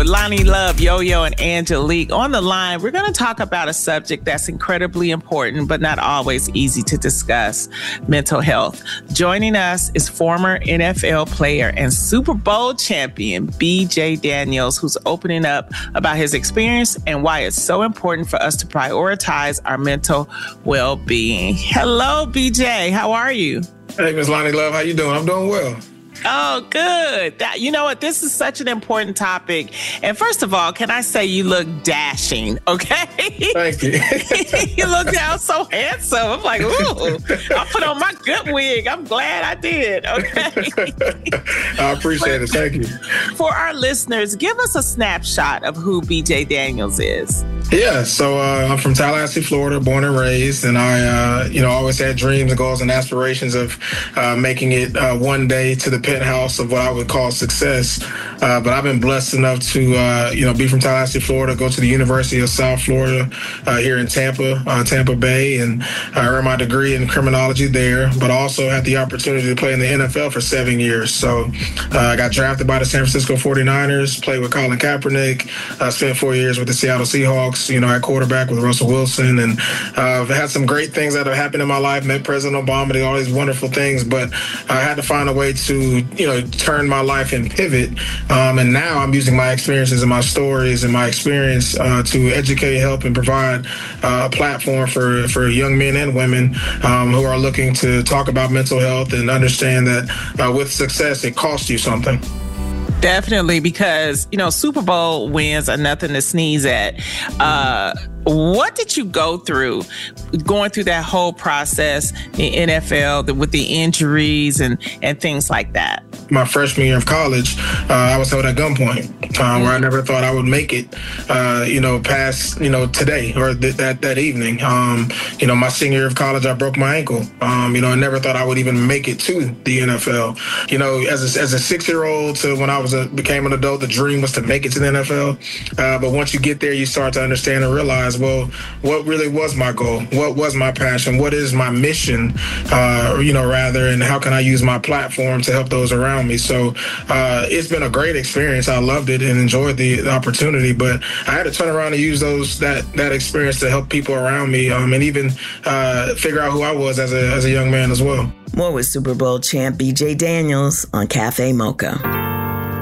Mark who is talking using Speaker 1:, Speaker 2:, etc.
Speaker 1: with Lonnie Love, Yo-Yo, and Angelique. On the line, we're going to talk about a subject that's incredibly important, but not always easy to discuss: mental health. Joining us is former NFL player and Super Bowl champion B.J. Daniels, who's opening up about his experience and why it's so important for us to prioritize our mental well-being. Hello, B.J. How are you?
Speaker 2: Hey, Ms. Lonnie Love. How you doing? I'm doing well.
Speaker 1: Oh, good. You know what? This is such an important topic. And first of all, can I say you look dashing, okay?
Speaker 2: Thank you.
Speaker 1: You look so handsome. I'm like, ooh, I put on my good wig. I'm glad I did, okay?
Speaker 2: I appreciate it. Thank you.
Speaker 1: For our listeners, give us a snapshot of who B.J. Daniels is.
Speaker 2: Yeah, so I'm from Tallahassee, Florida, born and raised, and I, always had dreams and goals and aspirations of making it one day to the penthouse of what I would call success. But I've been blessed enough to, be from Tallahassee, Florida, go to the University of South Florida here in Tampa Bay, and I earned my degree in criminology there, but also had the opportunity to play in the NFL for 7 years. So I got drafted by the San Francisco 49ers, played with Colin Kaepernick, spent 4 years with the Seattle Seahawks, at quarterback with Russell Wilson, and I've had some great things that have happened in my life, met President Obama, did all these wonderful things, but I had to find a way to, turn my life and pivot. And now I'm using my experiences and my stories and my experience to educate, help, and provide a platform for young men and women who are looking to talk about mental health and understand that with success, it costs you something.
Speaker 1: Definitely, because, Super Bowl wins are nothing to sneeze at. What did you go through going through that whole process in NFL with the injuries and things like that?
Speaker 2: My freshman year of college, I was held at gunpoint, where I never thought I would make it, past, today or that evening. My senior year of college, I broke my ankle. I never thought I would even make it to the NFL. As a 6-year-old to when I became an adult, the dream was to make it to the NFL. But once you get there, you start to understand and realize, well, what really was my goal? What was my passion? What is my mission, and how can I use my platform to help those around me? So it's been a great experience. I loved it and enjoyed the opportunity, but I had to turn around and use that experience to help people around me and even figure out who I was as a young man as well.
Speaker 3: More with Super Bowl champ B.J. Daniels on Cafe Mocha.